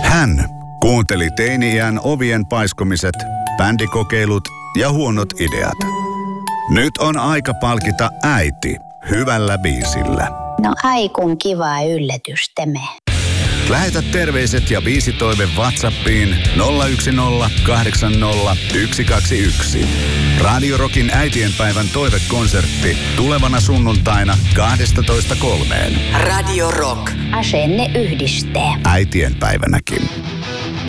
Hän kuunteli teini-iän ovien paiskomiset, bändikokeilut ja huonot ideat. Nyt on aika palkita äiti hyvällä biisillä. No ai kun kiva yllätys tämä. Lähetä terveiset ja biisitoive WhatsAppiin 010 80 121. Radio Rockin äitienpäivän toivekonsertti tulevana sunnuntaina 12.3. Radio Rock. Asenne yhdistää. Äitienpäivänäkin.